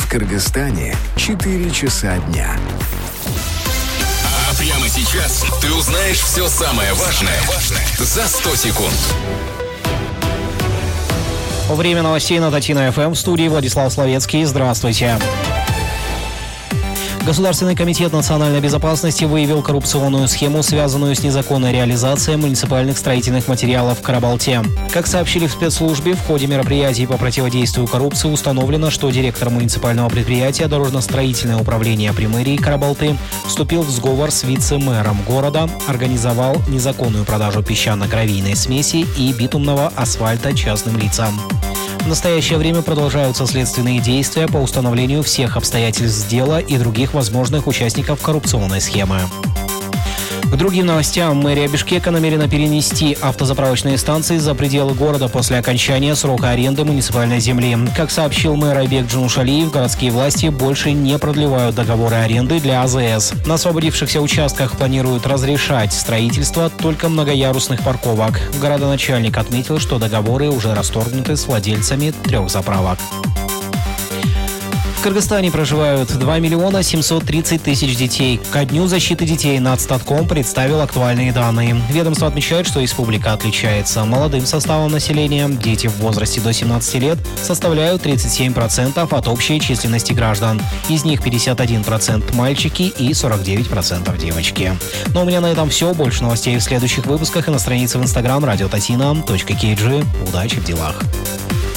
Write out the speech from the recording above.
В Кыргызстане 4 часа дня. А прямо сейчас ты узнаешь все самое важное за 100 секунд. Время новостей на Татино ФМ. В студии Владислав Словецкий. Здравствуйте. Государственный комитет национальной безопасности выявил коррупционную схему, связанную с незаконной реализацией муниципальных строительных материалов в Карабалте. Как сообщили в спецслужбе, в ходе мероприятий по противодействию коррупции установлено, что директор муниципального предприятия Дорожно-строительное управление при мэрии Карабалты вступил в сговор с вице-мэром города, организовал незаконную продажу песчано-гравийной смеси и битумного асфальта частным лицам. В настоящее время продолжаются следственные действия по установлению всех обстоятельств дела и других возможных участников коррупционной схемы. К другим новостям. Мэрия Бишкека намерена перенести автозаправочные станции за пределы города после окончания срока аренды муниципальной земли. Как сообщил мэр Айбек Джунушалиев, городские власти больше не продлевают договоры аренды для АЗС. На освободившихся участках планируют разрешать строительство только многоярусных парковок. Городоначальник отметил, что договоры уже расторгнуты с владельцами 3 заправок. В Кыргызстане проживают 2 миллиона 730 тысяч детей. Ко Дню защиты детей Нацстатком представил актуальные данные. Ведомство отмечает, что республика отличается молодым составом населения. Дети в возрасте до 17 лет составляют 37% от общей численности граждан. Из них 51% мальчики и 49% девочки. Но у меня на этом все. Больше новостей в следующих выпусках и на странице в Instagram radiotatiina.kg. Удачи в делах.